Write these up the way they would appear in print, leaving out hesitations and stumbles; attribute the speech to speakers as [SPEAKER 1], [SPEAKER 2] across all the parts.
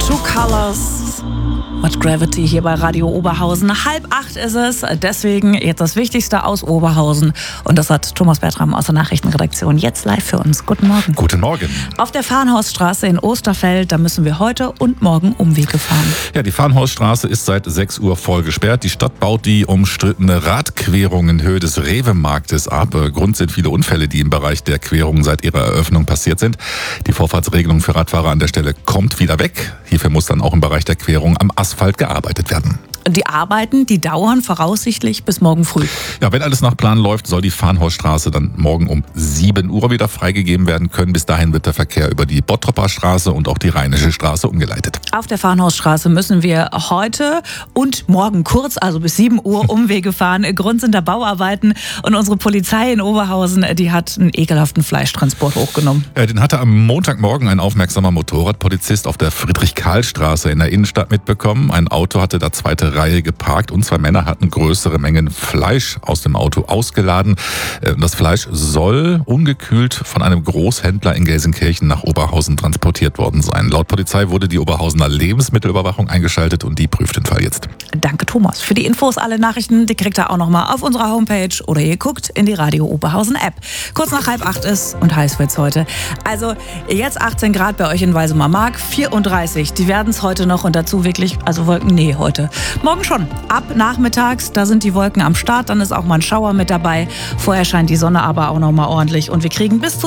[SPEAKER 1] True Colors mit Gravity hier bei Radio Oberhausen. 7:30 ist es, deswegen jetzt das Wichtigste aus Oberhausen. Und das hat Thomas Bertram aus der Nachrichtenredaktion jetzt live für uns. Guten Morgen.
[SPEAKER 2] Guten Morgen.
[SPEAKER 1] Auf der Farnhausstraße in Osterfeld, da müssen wir heute und morgen Umwege fahren.
[SPEAKER 2] Ja, die Farnhausstraße ist seit 6 Uhr voll gesperrt. Die Stadt baut die umstrittene Radquerung in Höhe des Rewe-Marktes ab. Grund sind viele Unfälle, die im Bereich der Querung seit ihrer Eröffnung passiert sind. Die Vorfahrtsregelung für Radfahrer an der Stelle kommt wieder weg. Hierfür muss dann auch im Bereich der Querung am Asphalt gearbeitet werden.
[SPEAKER 1] Die Arbeiten, die dauern voraussichtlich bis morgen früh.
[SPEAKER 2] Ja, wenn alles nach Plan läuft, soll die Farnhausstraße dann morgen um 7 Uhr wieder freigegeben werden können. Bis dahin wird der Verkehr über die Bottropper Straße und auch die Rheinische Straße umgeleitet.
[SPEAKER 1] Auf der Farnhausstraße müssen wir heute und morgen kurz, also bis 7 Uhr, Umwege fahren. Grund sind da Bauarbeiten und unsere Polizei in Oberhausen, die hat einen ekelhaften Fleischtransport hochgenommen.
[SPEAKER 2] Den hatte am Montagmorgen ein aufmerksamer Motorradpolizist auf der Friedrich-Karl-Straße in der Innenstadt mitbekommen. Ein Auto hatte da zweite Reihe geparkt und 2 Männer hatten größere Mengen Fleisch aus dem Auto ausgeladen. Das Fleisch soll ungekühlt von einem Großhändler in Gelsenkirchen nach Oberhausen transportiert worden sein. Laut Polizei wurde die Oberhausener Lebensmittelüberwachung eingeschaltet und die prüft den Fall jetzt.
[SPEAKER 1] Danke Thomas. Für die Infos, alle Nachrichten, die kriegt ihr auch nochmal auf unserer Homepage oder ihr guckt in die Radio Oberhausen App. Kurz nach 7:30 ist und heiß wird's heute. Also jetzt 18 Grad bei euch in Weißemer Mark, 34. Die werden es heute noch und dazu wirklich, also Wolken, nee, heute. Morgen schon. Ab nachmittags, da sind die Wolken am Start, dann ist auch mal ein Schauer mit dabei. Vorher scheint die Sonne aber auch noch mal ordentlich und wir kriegen bis zu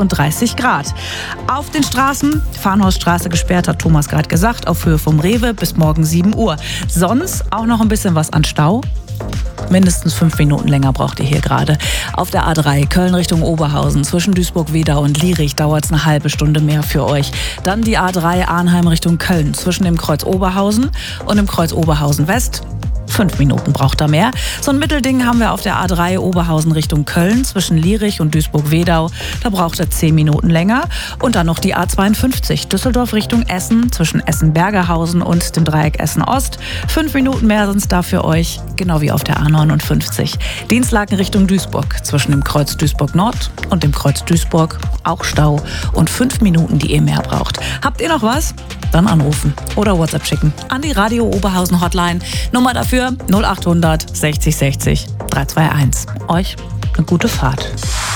[SPEAKER 1] 32 Grad. Auf den Straßen, Farnhausstraße gesperrt, hat Thomas gerade gesagt, auf Höhe vom Rewe bis morgen 7 Uhr. Sonst auch noch ein bisschen was an Stau. Mindestens 5 Minuten länger braucht ihr hier gerade. Auf der A3 Köln Richtung Oberhausen zwischen Duisburg-Wedau und Lierich dauert es eine halbe Stunde mehr für euch. Dann die A3 Arnheim Richtung Köln zwischen dem Kreuz Oberhausen und dem Kreuz Oberhausen West. 5 Minuten braucht er mehr. So ein Mittelding haben wir auf der A3 Oberhausen Richtung Köln zwischen Lierich und Duisburg-Wedau. Da braucht er 10 Minuten länger. Und dann noch die A52 Düsseldorf Richtung Essen zwischen Essen-Bergerhausen und dem Dreieck Essen-Ost. 5 Minuten mehr sind es da für euch, genau wie auf der A59. Dienstlaken Richtung Duisburg zwischen dem Kreuz Duisburg-Nord und dem Kreuz Duisburg. Auch Stau und 5 Minuten, die ihr mehr braucht. Habt ihr noch was? Dann anrufen oder WhatsApp schicken an die Radio Oberhausen Hotline. Nummer dafür 0800 60 60 321. Euch eine gute Fahrt.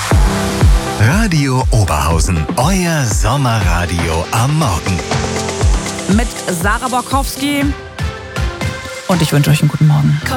[SPEAKER 3] Radio Oberhausen, euer Sommerradio am Morgen.
[SPEAKER 1] Mit Sarah Borkowski und ich wünsche euch einen guten Morgen.